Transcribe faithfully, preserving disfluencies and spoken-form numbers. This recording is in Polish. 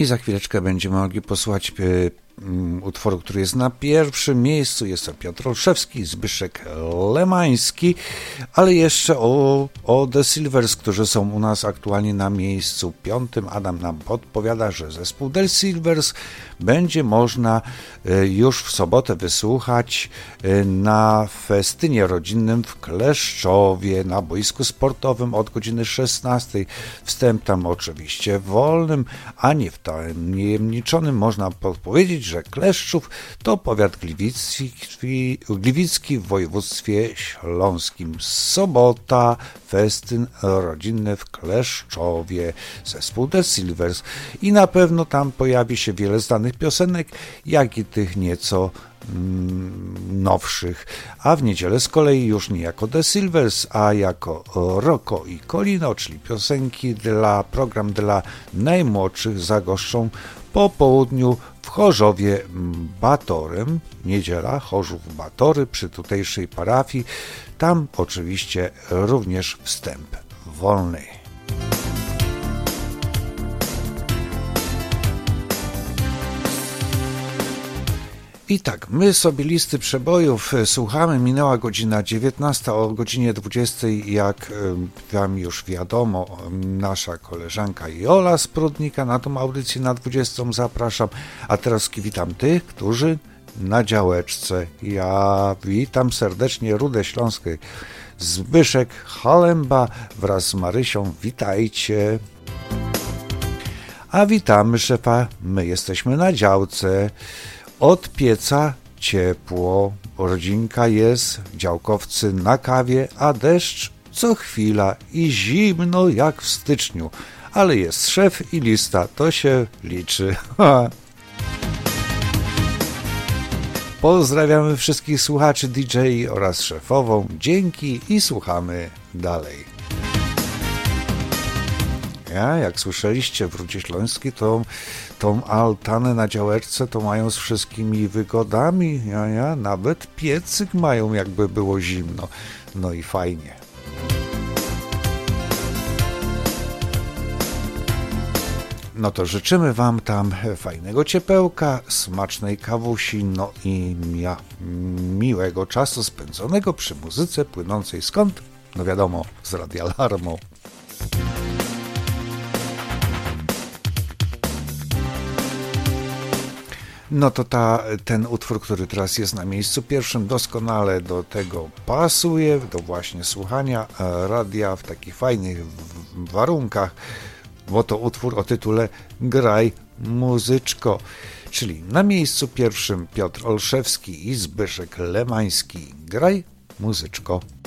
I za chwileczkę będziemy mogli posłuchać um, utworu, który jest na pierwszym miejscu. Jest to Piotr Olszewski, Zbyszek Lemański, ale jeszcze o, o The Silvers, którzy są u nas aktualnie na miejscu piątym. Adam nam podpowiada, że zespół The Silvers będzie można już w sobotę wysłuchać na festynie rodzinnym w Kleszczowie na boisku sportowym od godziny szesnastej. Wstęp tam oczywiście wolnym, a nie wtajemniczonym. Można powiedzieć, że Kleszczów to powiat gliwicki, gliwicki w województwie śląskim. Sobota, festyn rodzinny w Kleszczowie, zespół The Silvers i na pewno tam pojawi się wiele znanych piosenek, jak i tych nieco mm, nowszych, a w niedzielę z kolei już nie jako The Silvers, a jako Rocco i Colino, czyli piosenki dla, program dla najmłodszych zagoszczą po południu w Chorzowie Batorym, niedziela, Chorzów Batory przy tutejszej parafii, tam oczywiście również wstęp wolny. I tak, my sobie listy przebojów słuchamy, minęła godzina dziewiętnasta, o godzinie dwudziestej, jak wam już wiadomo, nasza koleżanka Jola z Prudnika na tą audycję na dwudziestą zapraszam, a teraz witam tych, którzy na działeczce. Ja witam serdecznie Rudę Śląskie, Zbyszek Halemba wraz z Marysią, witajcie. A witamy szefa, my jesteśmy na działce. Od pieca ciepło, rodzinka jest, działkowcy na kawie, a deszcz co chwila i zimno jak w styczniu. Ale jest szef i lista, to się liczy. Pozdrawiamy wszystkich słuchaczy D J oraz szefową. Dzięki i słuchamy dalej. Ja, jak słyszeliście, w Rudzie Śląskiej to tą altanę na działeczce to mają z wszystkimi wygodami, ja, ja, nawet piecyk mają, jakby było zimno. No i fajnie. No to życzymy wam tam fajnego ciepełka, smacznej kawusi, no i mia, miłego czasu spędzonego przy muzyce płynącej skąd? No wiadomo, z Radia Larmo. No to ta, ten utwór, który teraz jest na miejscu pierwszym, doskonale do tego pasuje, do właśnie słuchania radia w takich fajnych warunkach, bo to utwór o tytule Graj muzyczko, czyli na miejscu pierwszym Piotr Olszewski i Zbyszek Lemański. Graj muzyczko.